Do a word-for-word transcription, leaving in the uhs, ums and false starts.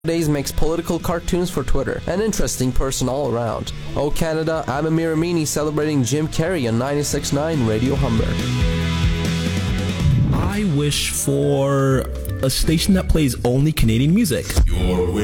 Days makes political cartoons for Twitter. An interesting person all around. Oh Canada, I'm Amir Amini celebrating Jim Carrey on ninety-six point nine Radio Humber. I wish for a station that plays only Canadian music. Your